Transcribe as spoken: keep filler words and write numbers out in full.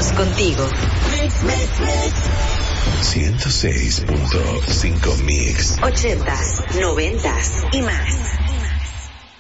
años contigo. ciento seis punto cinco Mix. Ochentas, noventas y más.